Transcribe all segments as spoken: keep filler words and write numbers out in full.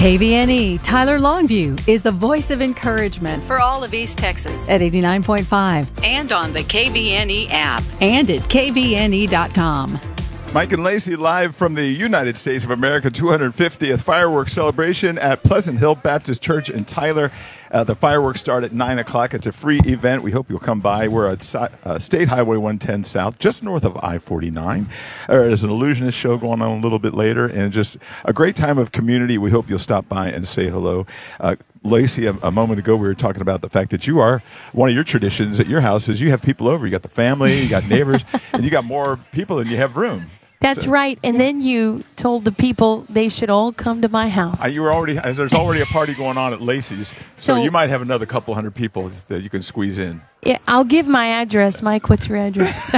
K V N E Tyler Longview is the voice of encouragement for all of East Texas at eighty-nine point five and on the K V N E app and at K V N E dot com. Mike and Lacey live from the United States of America two hundred fiftieth fireworks celebration at Pleasant Hill Baptist Church in Tyler. Uh, the fireworks start at nine o'clock. It's a free event. We hope you'll come by. We're at uh, State Highway one ten South, just north of I forty-nine. Uh, there's an illusionist show going on a little bit later, and just a great time of community. We hope you'll stop by and say hello. Uh, Lacey, a, a moment ago, we were talking about the fact that you are, one of your traditions at your house is you have people over. You got the family, you got neighbors, and you got more people than you have room. That's so, right. And then you told the people they should all come to my house. Uh, you were already there's already a party going on at Lacey's, so, so you might have another couple hundred people that you can squeeze in. Yeah, I'll give my address. Mike, what's your address?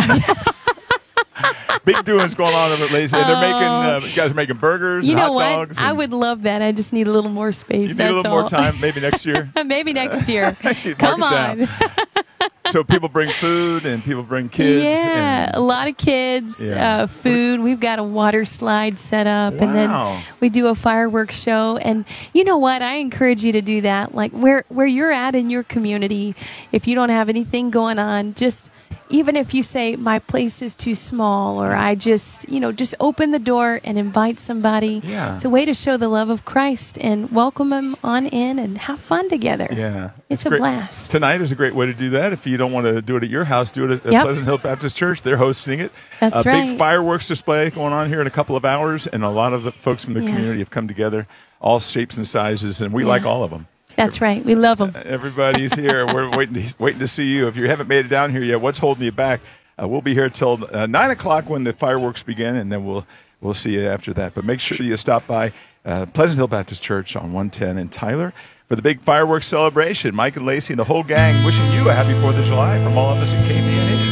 Big doings going on over at Lacey. And they're making uh, you guys are making burgers you and know hot what? dogs. I would love that. I just need a little more space. You need that's a little all. more time, maybe next year. Maybe next year. Come on. So people bring food and people bring kids. Yeah, and, a lot of kids, yeah. uh, food. We've got a water slide set up, wow. and then we do a fireworks show. And you know what? I encourage you to do that. Like where where you're at in your community, if you don't have anything going on, just even if you say my place is too small, or I just you know just open the door and invite somebody. Yeah. It's a way to show the love of Christ and welcome them on in and have fun together. Yeah, it's, it's a great. blast. Tonight is a great way to do that. If you don't want to do it at your house, do it at yep. Pleasant Hill Baptist Church. They're hosting it. That's a right. big fireworks display going on here in a couple of hours, and a lot of the folks from the yeah. community have come together, all shapes and sizes, and we yeah. like all of them. That's right. We love them. Everybody's here. We're waiting to, waiting to see you. If you haven't made it down here yet, what's holding you back? Uh, we'll be here till uh, nine o'clock when the fireworks begin, and then we'll we'll see you after that. But make sure you stop by uh, Pleasant Hill Baptist Church on one ten in Tyler for the big fireworks celebration. Mike and Lacey and the whole gang wishing you a happy fourth of July from all of us at K V N E.